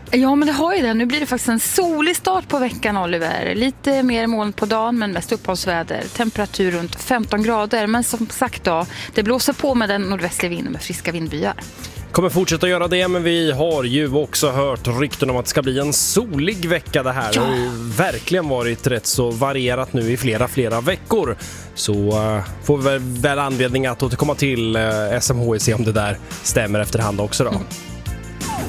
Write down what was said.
Ja, men det har ju det. Nu blir det faktiskt en solig start på veckan, Oliver. Lite mer moln på dagen, men mest uppehållsväder. Temperatur runt 15 grader. Men som sagt då, det blåser på med den nordvästliga vinden med friska vindbyar. Kommer fortsätta göra det, men vi har ju också hört rykten om att det ska bli en solig vecka det här. Ja. Det har ju verkligen varit rätt så varierat nu i flera veckor. Så får vi väl anledning att återkomma till SMHI, se om det där stämmer efterhand också då.